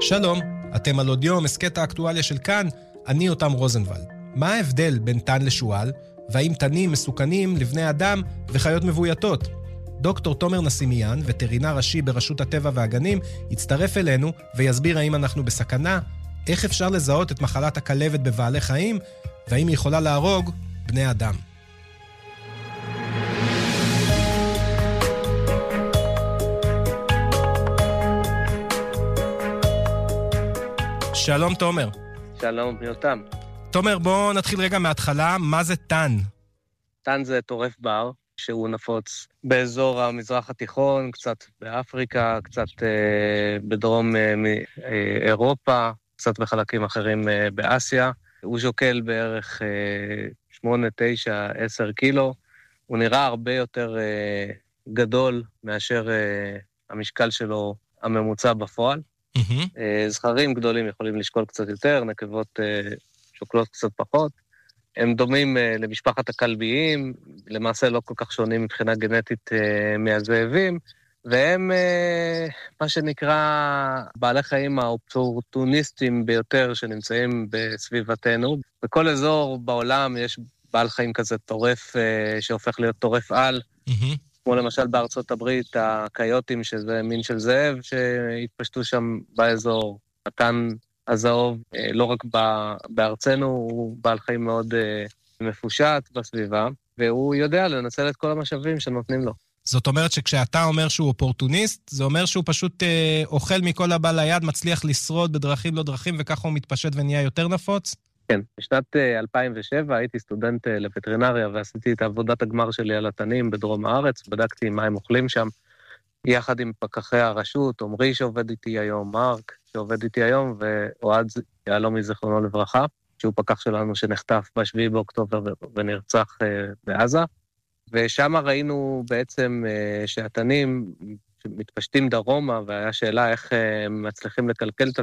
שלום, אתם על עוד יום, הסקט האקטואליה של כאן, אני אותם רוזנבלד. מה ההבדל בין תן לשועל, והאם תנים מסוכנים לבני אדם וחיות מבויתות? דוקטור תומר נסימיאן, וטרינר ראשי ברשות הטבע והגנים, יצטרף אלינו ויסביר האם אנחנו בסכנה, איך אפשר לזהות את מחלת הכלבת בבעלי חיים, והאם היא יכולה להרוג בני אדם. שלום תומר. שלום, יותם. תומר, בוא נתחיל רגע מההתחלה. מה זה תן? תן זה טורף בר, שהוא נפוץ באזור המזרח התיכון, קצת באפריקה, קצת בדרום אירופה, קצת בחלקים אחרים באסיה. הוא שוקל בערך 8, 9, 10 קילו. הוא נראה הרבה יותר גדול מאשר המשקל שלו הממוצע בפועל. זכרים גדולים יכולים לשקול קצת יותר, נקבות שוקלות קצת פחות. הם דומים למשפחת הכלביים, למעשה לא כל כך שונים מבחינה גנטית מהזאבים, והם מה שנקרא בעלי חיים האופורטוניסטים ביותר שנמצאים בסביבתנו. בכל אזור בעולם יש בעל חיים כזה טורף שהופך להיות טורף על, כמו למשל בארצות הברית, הקייוטים, שזה מין של זאב, שהתפשטו שם באזור. התן הזהוב, לא רק בארצנו, הוא בעל חיים מאוד מפושט בסביבה, והוא יודע לנצל את כל המשאבים שנותנים לו. זאת אומרת שכשאתה אומר שהוא אופורטוניסט, זה אומר שהוא פשוט אוכל מכל הבא ליד, מצליח לשרוד בדרכים לא דרכים, וככה הוא מתפשט ונהיה יותר נפוץ? כן, בשנת 2007 הייתי סטודנט לווטרינריה, ועשיתי את עבודת הגמר שלי על התנים בדרום הארץ, בדקתי מה הם אוכלים שם, יחד עם פקחי הרשות, עומרי שעובד איתי היום, מרק שעובד איתי היום, ואוהד יעלומי זכרונו לברכה, שהוא פקח שלנו שנחטף ב7 באוקטובר ונרצח בעזה, ושם ראינו בעצם שהתנים מתפשטים דרומה, והיה שאלה איך הם מצליחים לקלקל את